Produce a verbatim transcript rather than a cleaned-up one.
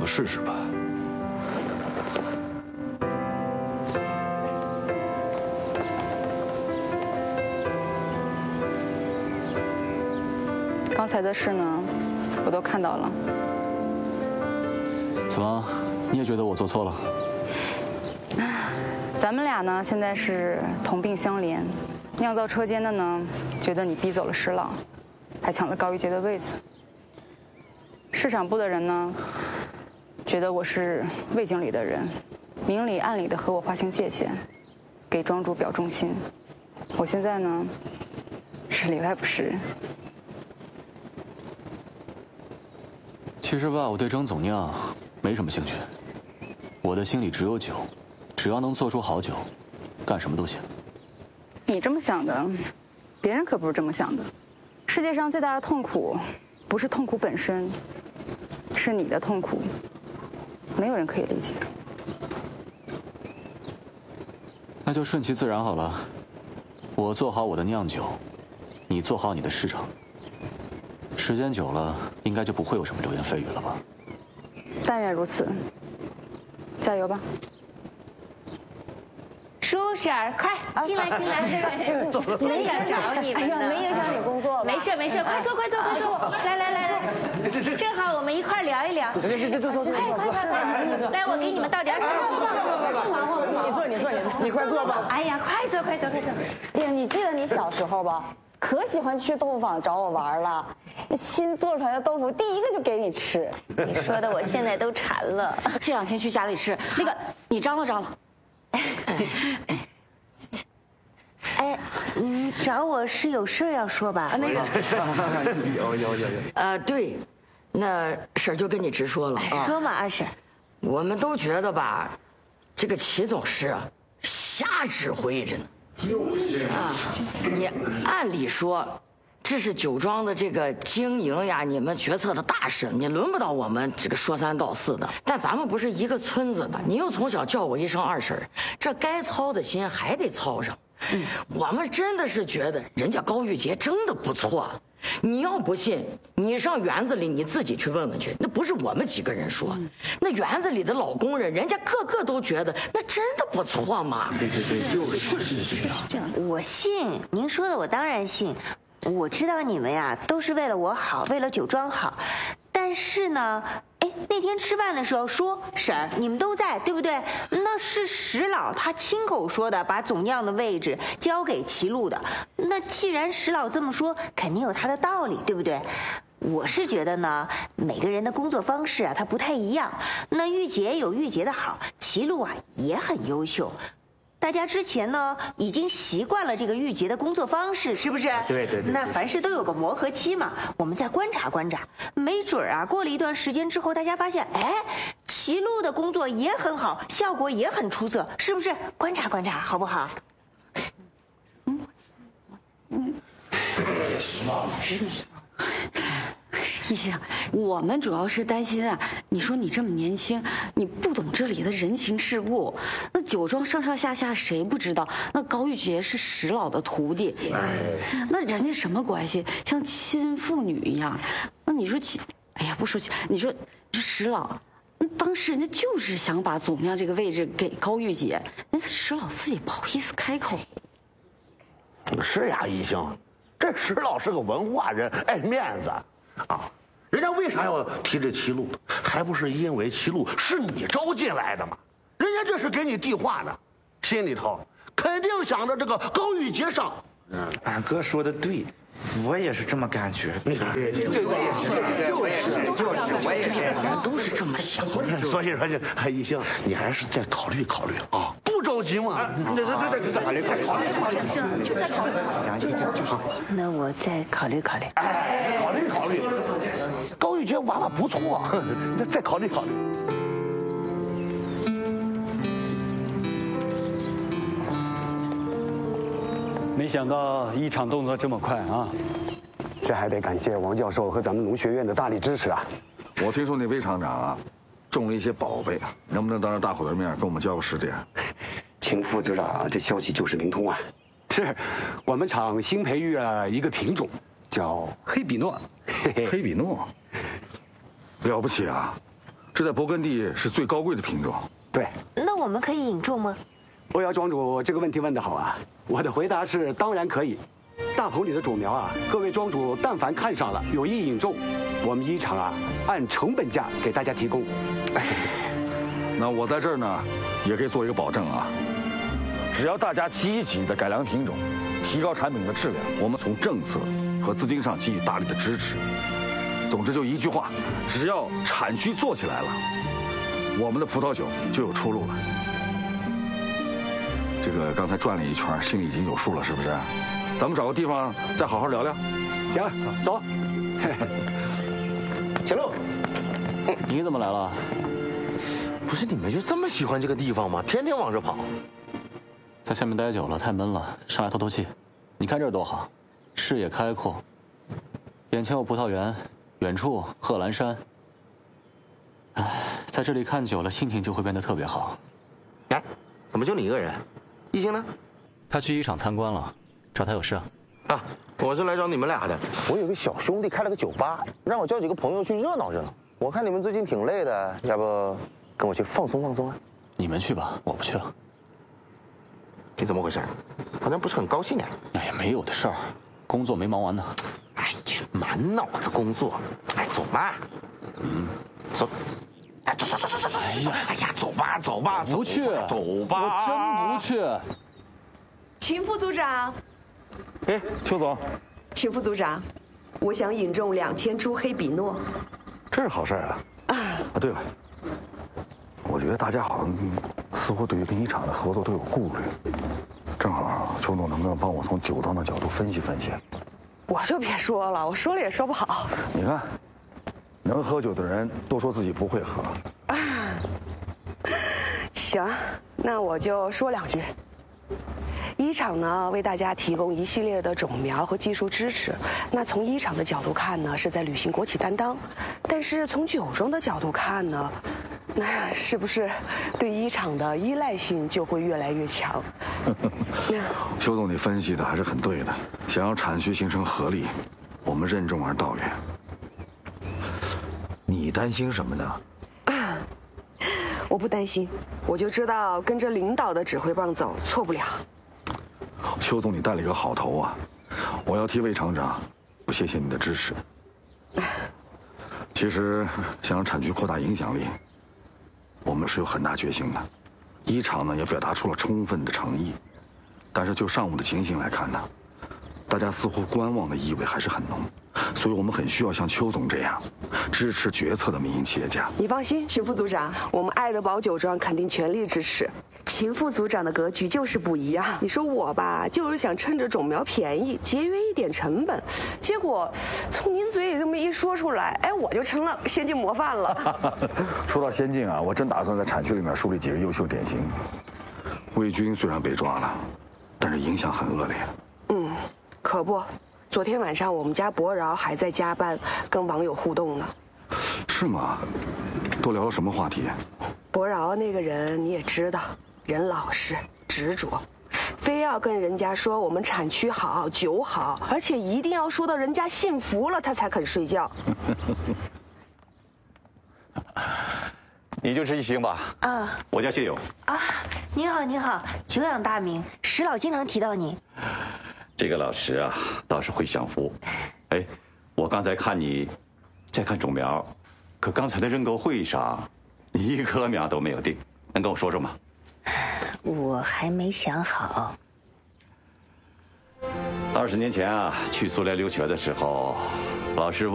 了试试吧。 刚才的事呢，我都看到了。 怎么，你也觉得我做错了？ 咱们俩呢，现在是同病相怜。酿造车间的呢，觉得你逼走了石老，还抢了高玉洁的位子。市场部的人呢，觉得我是魏经理的人，明里暗里的和我划清界限，给庄主表忠心。我现在呢，是里外不是人。 其实吧，我对张总酿没什么兴趣。我的心里只有酒，只要能做出好酒，干什么都行。 你这么想的，别人可不是这么想的。世界上最大的痛苦，不是痛苦本身，是你的痛苦，没有人可以理解。 那就顺其自然好了。我做好我的酿酒，你做好你的市场。时间久了，应该就不会有什么流言蜚语了吧？ 但愿如此。加油吧！ 舒婶儿，快进来进来！真想找你们呢。 没影响你工作吧？ 没事没事，快坐快坐快坐！来来来来，正好我们一块聊一聊。 这这这坐坐坐！ 快快快快！来，我给你们倒点水。 不忙活不忙活，你坐你坐你坐，你快坐吧。 哎呀，快坐快坐快坐！ 哎呀，你记得你小时候吧？可喜欢去豆腐坊找我玩了，新做出来的豆腐第一个就给你吃。 你说的我现在都馋了。 这两天去家里吃那个，你张罗张罗。 哎，你找我是有事要说吧？ 那个有有有有。 呃，对，那婶儿就跟你直说了啊。 说嘛，二婶。 我们都觉得吧，这个齐总是啊，瞎指挥着呢。就是啊，你按理说，这是酒庄的这个经营呀，你们决策的大事，你轮不到我们这个说三道四的。但咱们不是一个村子的，你又从小叫我一声二婶，这该操的心还得操上。嗯，我们真的是觉得人家高玉洁真的不错。你要不信，你上园子里你自己去问问去，那不是我们几个人说，那园子里的老工人，人家个个都觉得那真的不错嘛。 对对对，就是是这样。 这样，我信您说的，我当然信。我知道你们呀都是为了我好，为了酒庄好，但是呢，哎，那天吃饭的时候说婶儿你们都在，对不对？那是石老他亲口说的，把总酿的位置交给齐路的。那既然石老这么说，肯定有他的道理，对不对？我是觉得呢，每个人的工作方式啊，他不太一样。那玉洁有玉洁的好，齐路啊也很优秀。大家之前呢已经习惯了这个玉洁的工作方式，是不是？ 对对对。 那凡事都有个磨合期嘛，我们再观察观察，没准儿啊，过了一段时间之后，大家发现，哎，齐路的工作也很好，效果也很出色，是不是？观察观察，好不好？嗯嗯。一心，我们主要是担心啊，你说你这么年轻，你不懂这里的人情世故。那酒庄上上下下谁不知道？那高玉洁是石老的徒弟，那人家什么关系？像亲父女一样。那你说齐，哎呀，不说齐，你说这石老，当时人家就是想把总酿这个位置给高玉洁，人家石老自己不好意思开口。 是呀，一星，这石老是个文化人，爱面子。啊，人家为啥要提这齐路？还不是因为齐路是你招进来的吗？人家这是给你递话呢，心里头肯定想着这个高玉洁上。 嗯，俺哥说的对，我也是这么感觉。你看， 对，这我也是， 我也是，就是我也是， 我们都是这么想的。 所以说，这一星，你还是再考虑考虑啊，不着急嘛。对对对对，考虑考虑考虑考虑， 就再考虑考虑。那我再考虑考虑。 哎，考虑考虑。高玉洁娃娃不错，再再考虑考虑。 没想到一场动作这么快啊！ 这还得感谢王教授和咱们农学院的大力支持啊！ 我听说那魏厂长啊，种了一些宝贝啊，能不能当着大伙的面跟我们交个实底？ 秦副组长，这消息就是灵通啊！是，我们厂新培育了一个品种，叫黑比诺。 黑比诺，了不起啊！ 这在勃艮第是最高贵的品种。 对， 那我们可以引种吗？ 欧阳庄主这个问题问得好啊！我的回答是当然可以。大棚里的种苗啊，各位庄主但凡看上了，有意引种，我们一厂啊按成本价给大家提供。 那我在这儿呢，也可以做一个保证啊，只要大家积极的改良品种，提高产品的质量，我们从政策和资金上给予大力的支持。总之就一句话，只要产区做起来了，我们的葡萄酒就有出路了。这个刚才转了一圈，心里已经有数了，是不是？咱们找个地方再好好聊聊。 行，走。 前路， 你怎么来了？ 不是你们就这么喜欢这个地方吗？天天往这跑。 在下面待久了太闷了，上来透透气。你看这儿多好，视野开阔，眼前有葡萄园，远处贺兰山。哎，在这里看久了，心情就会变得特别好。 哎，怎么就你一个人？一星呢？ 他去一厂参观了，找他有事啊？ 啊，我是来找你们俩的。我有个小兄弟开了个酒吧，让我叫几个朋友去热闹热闹。我看你们最近挺累的，要不跟我去放松放松啊？ 你们去吧，我不去了。 你怎么回事？好像不是很高兴呀？ 哎呀，没有的事儿，工作没忙完呢。 哎呀，满脑子工作。哎，走吧。嗯，走。哎，走走走走走。哎呀，哎呀，走吧走吧， 不去， 走吧。 我真不去。 秦副组长。 哎，邱总。 秦副组长，我想引种两千株黑比诺。 这是好事啊！啊，对了，我觉得大家好像似乎对于跟一厂的合作都有顾虑。正好，邱总能不能帮我从酒庄的角度分析分析？ 我就别说了，我说了也说不好。 你看，能喝酒的人都说自己不会喝。 啊，行，那我就说两句。一厂呢为大家提供一系列的种苗和技术支持，那从一厂的角度看呢，是在履行国企担当；但是从酒庄的角度看呢，那是不是对一厂的依赖性就会越来越强？ 邱总，你分析的还是很对的。想要产区形成合力，我们任重而道远。你担心什么呢？ 啊，我不担心，我就知道跟着领导的指挥棒走，错不了。 邱总，你带了一个好头啊！我要替魏厂长谢谢你的支持。其实，想让产区扩大影响力，我们是有很大决心的。一厂呢也表达出了充分的诚意，但是就上午的情形来看呢，大家似乎观望的意味还是很浓，所以我们很需要像邱总这样支持决策的民营企业家。 你放心，秦副组长，我们爱德堡酒庄肯定全力支持。秦副组长的格局就是不一样。你说我吧，就是想趁着种苗便宜，节约一点成本，结果从您嘴里这么一说出来，哎，我就成了先进模范了。 说到先进啊，我真打算在产区里面树立几个优秀典型。魏军虽然被抓了，但是影响很恶劣。 嗯，可不，昨天晚上我们家伯饶还在加班跟网友互动呢。 是吗？都聊了什么话题？ 伯饶那个人你也知道，人老实执着，非要跟人家说我们产区好酒好，而且一定要说到人家信服了他才肯睡觉。 你就是一星吧？ 啊， 我叫谢勇。 啊，你好，你好，久仰大名，石老经常提到你。 这个老石啊，倒是会享福。哎，我刚才看你在看种苗，可刚才的认购会上，你一棵苗都没有定，能跟我说说吗？ 我还没想好。 二十年前啊，去苏联留学的时候，老师问